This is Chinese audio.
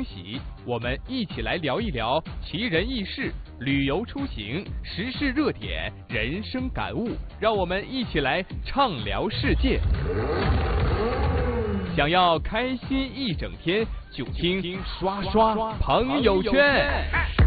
喜，我们一起来聊一聊奇人异事、旅游出行、时事热点、人生感悟，让我们一起来畅聊世界。想要开心一整天，就听刷刷朋友圈。